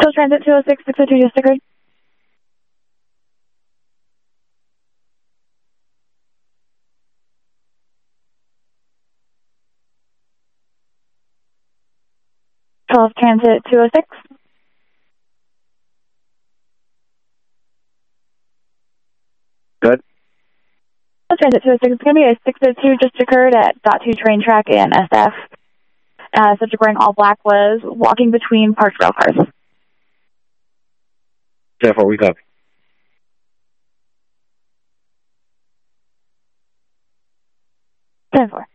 Coast Transit 206, 602 just occurred. Coast Transit 206. Good. Coast Transit 206, it's going to be a 602 just occurred at Dot 2 train track in SF. Subject wearing all black was walking between parked rail cars. 10-4, we copy. 10-4.